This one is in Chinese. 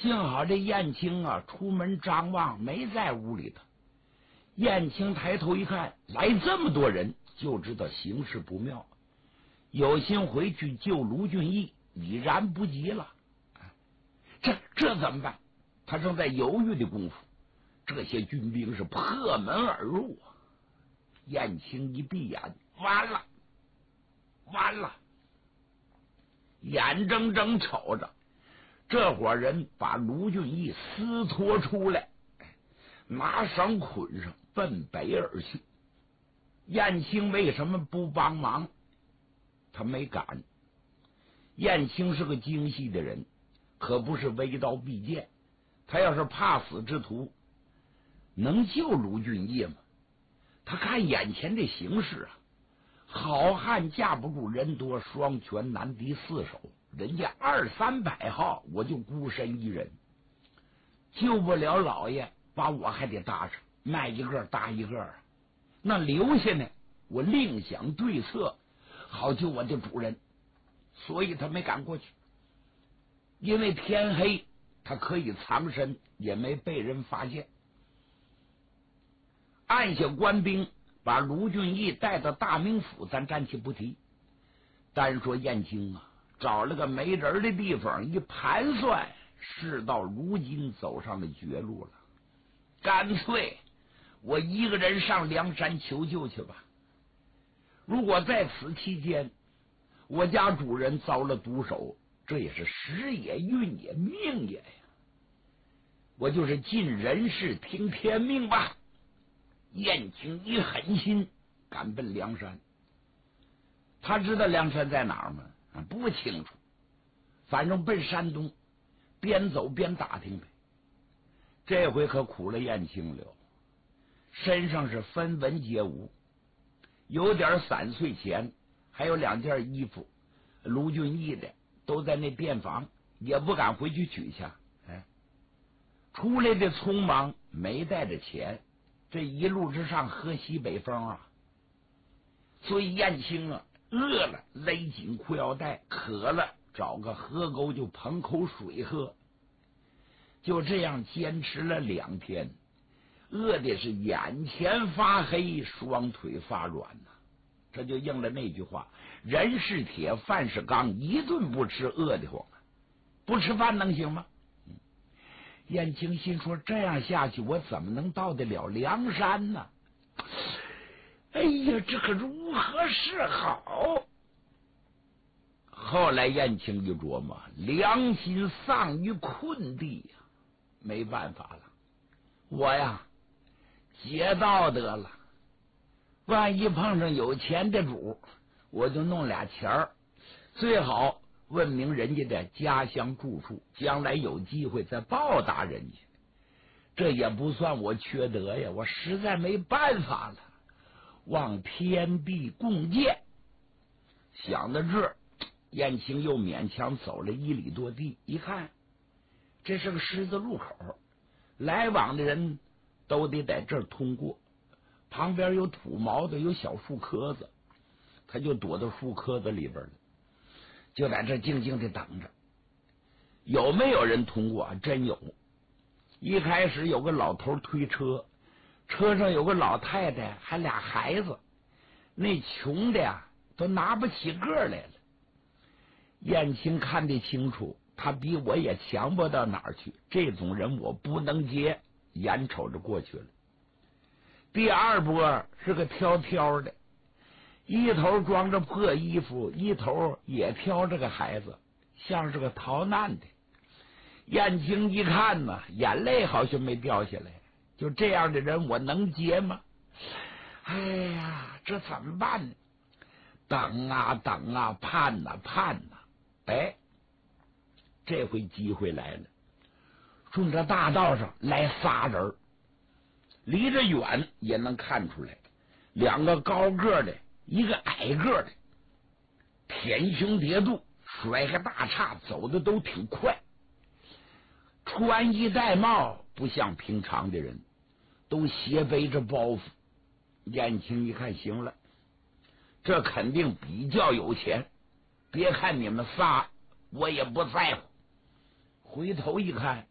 幸好这燕青啊，出门张望没在屋里头。燕青抬头一看，来这么多人，就知道形势不妙，有心回去救卢俊义，已然不及了。这怎么办？他正在犹豫的功夫，这些军兵是破门而入啊！燕青一闭眼，完了，眼睁睁瞅着这伙人把卢俊义撕脱出来，拿绳捆上，奔北而去。燕青为什么不帮忙？他没敢。燕青是个精细的人，可不是微刀必剑。他要是怕死之徒，能救卢俊义吗？他看眼前的形势啊，好汉架不住人多，双拳难敌四手，人家200-300号，我就孤身一人，救不了老爷，把我还得搭上，卖一个搭一个啊。那留下呢，我另想对策，好救我的主人。所以他没敢过去，因为天黑，他可以藏身，也没被人发现。按下官兵，把卢俊义带到大名府，咱暂且不提。单说燕青啊，找了个没人的地方一盘算，事到如今走上了绝路了。干脆我一个人上梁山求救去吧。如果在此期间我家主人遭了毒手，这也是时也运也命也呀，我就是尽人事听天命吧。燕青一狠心，赶奔梁山。他知道梁山在哪儿吗？不清楚，反正奔山东，边走边打听呗。这回可苦了燕青了，身上是分文皆无，有点散碎钱，还有2件衣服，卢俊义的都在那便房，也不敢回去取去。出来的匆忙，没带着钱，这一路之上喝西北风啊，所以燕青啊，饿了勒紧裤腰带，渴了找个河沟就捧口水喝。就这样坚持了2天，饿的是眼前发黑，双腿发软呐。这就应了那句话，人是铁，饭是钢，一顿不吃饿得慌，不吃饭能行吗？燕青心说，这样下去我怎么能到得了梁山呢？哎呀，这可如何是好？后来燕青一琢磨，良心丧于困地呀，没办法了，我呀劫道得了，万一碰上有钱的主，我就弄俩钱儿，最好问明人家的家乡住处，将来有机会再报答人家。这也不算我缺德呀，我实在没办法了，望天地共鉴。想到这儿，燕青又勉强走了1里多地，一看这是个十字路口，来往的人都得在这儿通过，旁边有土茅的，有小树棵子，他就躲到树棵子里边了，就在这静静的等着。有没有人通过？真有。一开始有个老头推车，车上有个老太太，还俩孩子，那穷的呀都拿不起个来了。燕青看得清楚，他比我也强不到哪儿去，这种人我不能接，眼瞅着过去了。第二波是个挑挑的，一头装着破衣服，一头也挑着个孩子，像是个逃难的。燕青一看呢，眼泪好像没掉下来，就这样的人我能接吗？哎呀，这怎么办呢？等啊等啊，盼啊盼啊，哎，这回机会来了。顺着大道上来仨人，离着远也能看出来，2个高个的，一个矮个的，舔胸叠肚，甩个大叉，走的都挺快，穿衣戴帽不像平常的人，都斜背着包袱。燕青一看，行了，这肯定比较有钱，别看你们仨我也不在乎。回头一看，